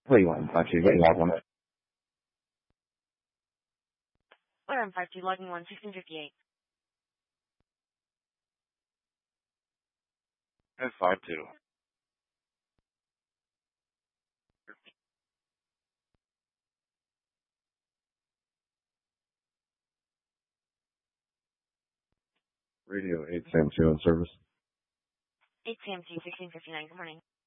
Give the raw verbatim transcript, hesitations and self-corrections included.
Wait one, actually, wait log one. Where I'm five two, logging one, sixteen fifty-eight. F five two. Radio eight Sam two on service. eight Sam two, sixteen fifty-nine, good morning.